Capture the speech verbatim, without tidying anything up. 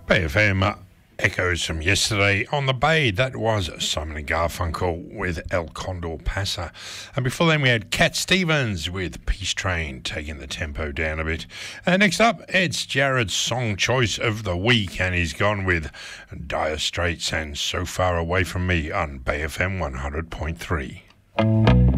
Bay F M echoes from yesterday on the Bay. That was Simon and Garfunkel with El Condor Pasa. And before then we had Cat Stevens with Peace Train, taking the tempo down a bit. And next up, it's Jared's song choice of the week, and he's gone with Dire Straits and So Far Away From Me on Bay F M one hundred point three.